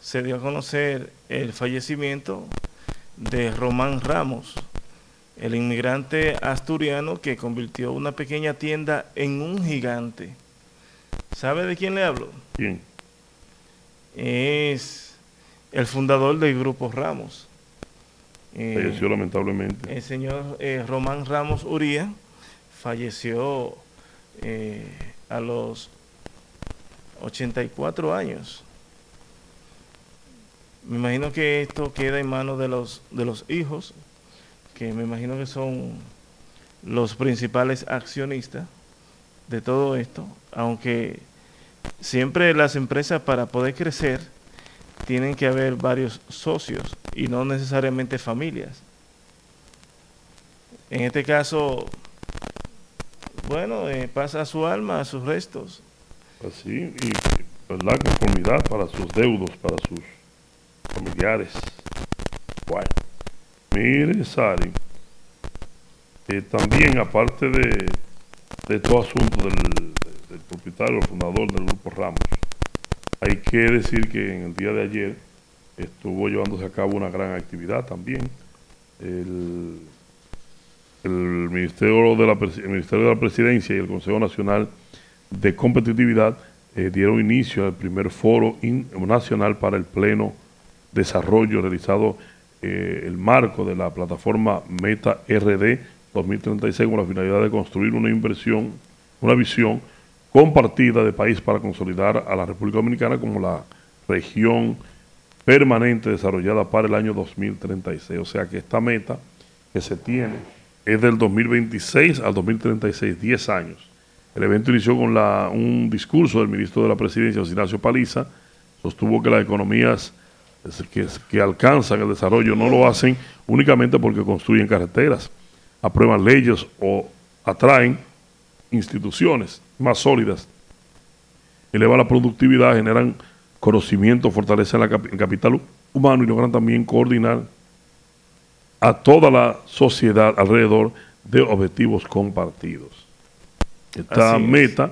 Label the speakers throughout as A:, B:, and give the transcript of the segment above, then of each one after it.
A: se dio a conocer el fallecimiento de Román Ramos, el inmigrante asturiano que convirtió una pequeña tienda en un gigante. ¿Sabe de quién le hablo?
B: ¿Quién?
A: Es el fundador del Grupo Ramos.
B: Falleció lamentablemente.
A: El señor Román Ramos Uría falleció a los 84 años. Me imagino que esto queda en manos de los hijos, que me imagino que son los principales accionistas de todo esto, aunque siempre las empresas, para poder crecer, tienen que haber varios socios y no necesariamente familias. En este caso, bueno, pasa a su alma, a sus restos.
B: Así, y la conformidad para sus deudos, para sus familiares. Bueno, mire, Sari, también aparte de todo asunto del propietario, el fundador del Grupo Ramos, hay que decir que en el día de ayer estuvo llevándose a cabo una gran actividad también. El Ministerio de la Presidencia y el Consejo Nacional de Competitividad dieron inicio al primer foro nacional para el pleno desarrollo realizado el marco de la plataforma Meta RD 2036 con la finalidad de construir una visión compartida de país para consolidar a la República Dominicana como la región permanente desarrollada para el año 2036. O sea que esta meta que se tiene es del 2026 al 2036, 10 años. El evento inició con un discurso del ministro de la Presidencia, José Ignacio Paliza. Sostuvo que las economías que alcanzan el desarrollo no lo hacen únicamente porque construyen carreteras, aprueban leyes o atraen instituciones más sólidas, elevan la productividad, generan conocimiento, fortalecen el capital humano y logran también coordinar a toda la sociedad alrededor de objetivos compartidos. Esta meta,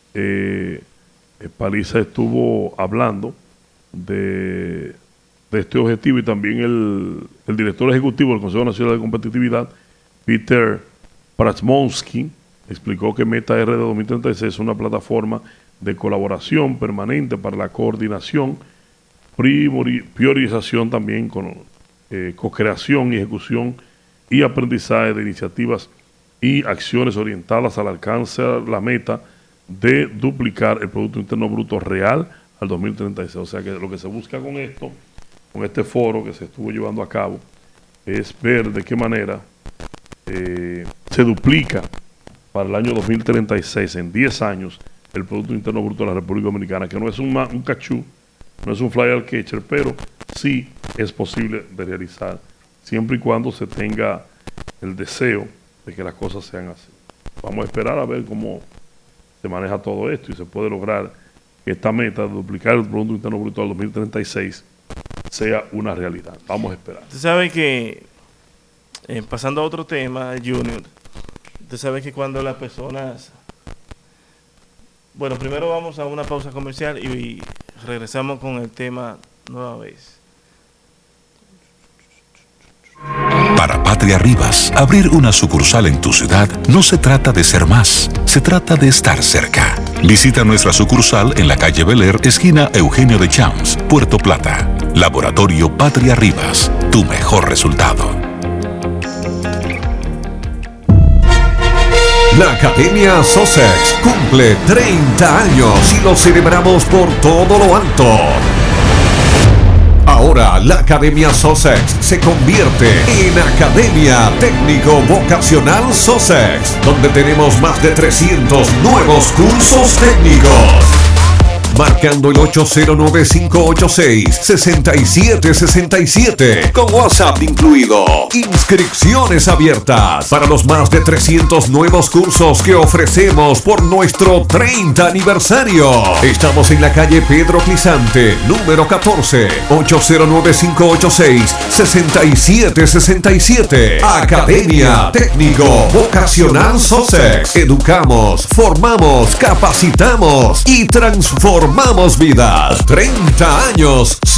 B: Paliza estuvo hablando de este objetivo, y también el director ejecutivo del Consejo Nacional de Competitividad, Peter Prasmonsky, explicó que Meta RD 2036 es una plataforma de colaboración permanente para la coordinación, priorización también con co-creación y ejecución y aprendizaje de iniciativas y acciones orientadas al alcance de la meta de duplicar el Producto Interno Bruto real al 2036. O sea que lo que se busca con esto, con este foro que se estuvo llevando a cabo, es ver de qué manera se duplica para el año 2036, en 10 años, el Producto Interno Bruto de la República Dominicana, que no es un cachú, no es un fly al catcher, pero sí es posible de realizar, siempre y cuando se tenga el deseo de que las cosas sean así. Vamos a esperar a ver cómo se maneja todo esto y se puede lograr que esta meta de duplicar el Producto Interno Bruto al 2036 sea una realidad. Vamos a esperar.
A: Usted sabe que, pasando a otro tema, Junior, usted sabe que cuando las personas... Bueno, primero vamos a una pausa comercial y regresamos con el tema nueva vez.
C: Para Patria Rivas, abrir una sucursal en tu ciudad no se trata de ser más, se trata de estar cerca. Visita nuestra sucursal en la calle Bel Air, esquina Eugenio de Champs, Puerto Plata. Laboratorio Patria Rivas, tu mejor resultado.
D: La Academia Sussex cumple 30 años y lo celebramos por todo lo alto. Ahora la Academia Sussex se convierte en Academia Técnico Vocacional Sussex, donde tenemos más de 300 nuevos cursos técnicos. Marcando el 809-586-6767 con WhatsApp incluido. Inscripciones abiertas para los más de 300 nuevos cursos que ofrecemos por nuestro 30 aniversario. Estamos en la calle Pedro Clisante, número 14, 809-586-6767. Academia Técnico Vocacional Sussex. Educamos, formamos, capacitamos y transformamos vidas. 30 años